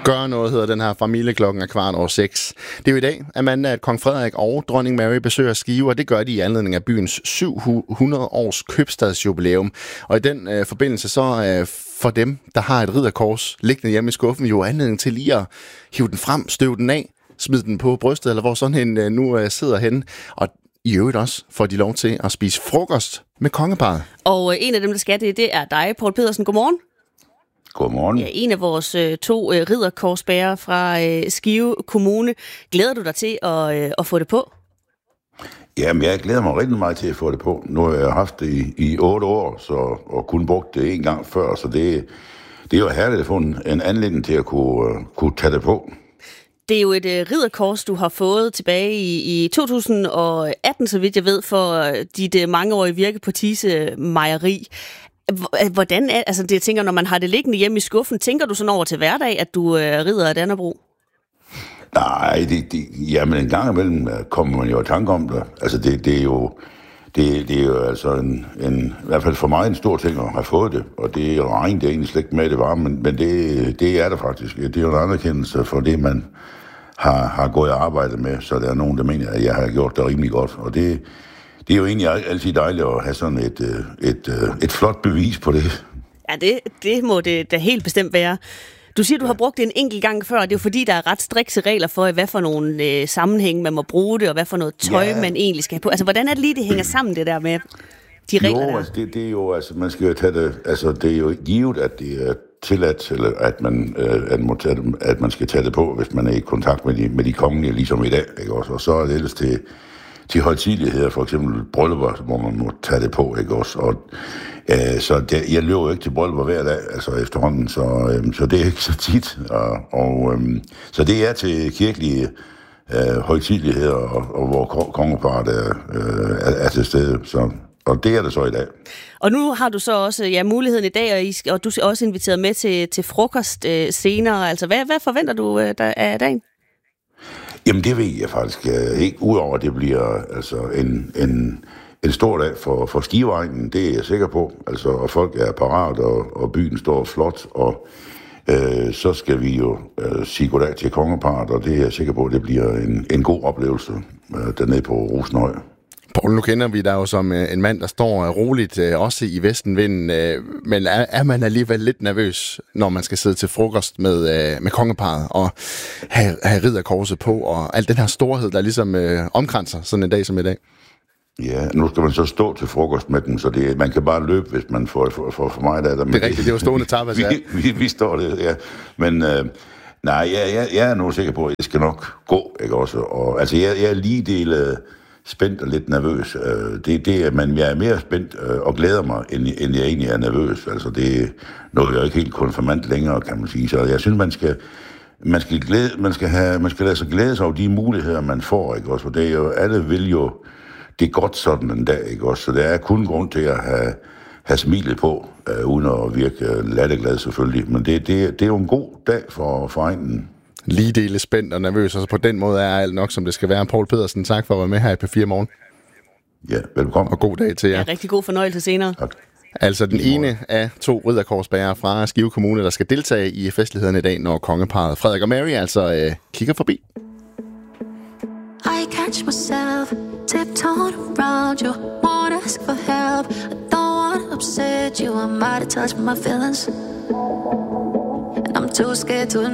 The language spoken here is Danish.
Gør noget hedder den her familieklokken af 6:15. Det er jo i dag, Amanda, at kong Frederik og dronning Mary besøger Skive, og det gør de i anledning af byens 700 års købstadsjubilæum. Og i den forbindelse så for dem, der har et ridderkors liggende hjemme i skuffen, jo anledning til lige at hive den frem, støve den af, smide den på brystet, eller hvor sådan en nu sidder henne. Og i øvrigt også får de lov til at spise frokost med kongeparret. Og en af dem, der skal det er dig, Poul Pedersen. Godmorgen. Godmorgen. Ja, en af vores 2 ridderkorsbærere fra Skive Kommune. Glæder du dig til at få det på? Jamen, jeg glæder mig rigtig meget til at få det på. Nu har jeg haft det i 8 år, og kun brugt det en gang før, så det er jo herligt at få en anledning til at kunne tage det på. Det er jo et ridderkors, du har fået tilbage i 2018, så vidt jeg ved, for dit mangeårige virke på Thise Mejeri. Hvordan er, altså det jeg tænker, når man har det liggende hjemme i skuffen, tænker du sådan over til hverdag, at du rider af Dannebrog? Nej, jamen en gang imellem kommer man jo i tanke om det. Altså det er jo altså en i hvert fald for mig en stor ting at have fået det, og det er regnet egentlig slet ikke med det var, men det er det faktisk. Det er jo en anerkendelse for det, man har gået i arbejde med, så der er nogen, der mener, at jeg har gjort det rimelig godt, og det er jo egentlig altid dejligt at have sådan et flot bevis på det. Ja, det må det da helt bestemt være. Du siger, du har brugt det en enkelt gang før, og det er jo fordi, der er ret strikse regler for, hvad for nogle sammenhæng man må bruge det, og hvad for noget tøj man egentlig skal have på. Altså, hvordan er det lige, det hænger sammen, det der med de regler der? Altså, det er jo, altså, man skal jo tage det, altså, det er jo givet, at det er tilladt, eller at man skal tage det på, hvis man er i kontakt med de kongelige, ligesom i dag, ikke også? Og så er det ellers til højtideligheder, for eksempel bryllupper, hvor man må tage det på, ikke også? Og så jeg løber jo ikke til bryllupper hver dag, altså efterhånden, så det er ikke så tit. Så det er til kirkelige højtideligheder, og hvor kongeparret er til stede, og det er det så i dag. Og nu har du så også muligheden i dag, og du er også inviteret med til frokost senere. Altså, hvad forventer du af dagen? Jamen, det ved jeg faktisk ikke. Udover at det bliver altså en stor dag for Skiveegnen, det er jeg sikker på. Altså, og folk er parat, og byen står flot, og så skal vi jo sige goddag til kongeparret, og det er jeg sikker på, at det bliver en god oplevelse dernede på Rosenhøj. Poul, nu kender vi dig jo som en mand, der står roligt, også i vestenvinden, men er man alligevel lidt nervøs, når man skal sidde til frokost med kongeparret og have ridderkorset på, og al den her storhed, der ligesom omkranser sådan en dag som i dag? Ja, nu skal man så stå til frokost med dem, så man kan bare løbe, hvis man får for mig der. Det er rigtigt, det var stående tapas, ja. Vi står der, ja. Men nej, jeg er nu sikker på, at det skal nok gå, ikke også? Og altså, jeg er lige delt spændt og lidt nervøs. Men jeg er mere spændt og glæder mig, end jeg egentlig er nervøs. Altså, det noget jeg ikke helt konfirmant længere, kan man sige. Så jeg synes, man skal lade sig glæde sig over de muligheder, man får, ikke også? For det er jo, alle vil jo det godt sådan en dag, ikke også? Så der er kun grund til at have smilet på, uden at virke latterglad selvfølgelig. Men det er jo en god dag for egnen. Lige dele spændt og nervøs, og så på den måde er alt nok, som det skal være. Poul Pedersen, tak for at være med her i P4 Morgen. Ja, velkommen. Og god dag til jer. Ja, rigtig god fornøjelse senere. Tak. Altså den ene af 2 ridderkorsbærere fra Skive Kommune, der skal deltage i festlighederne i dag, når kongeparret Frederik og Mary altså kigger forbi. I catch myself tiptoeing around you, won't ask for help. I don't want to upset you, I might have touched my feelings, and I'm too scared to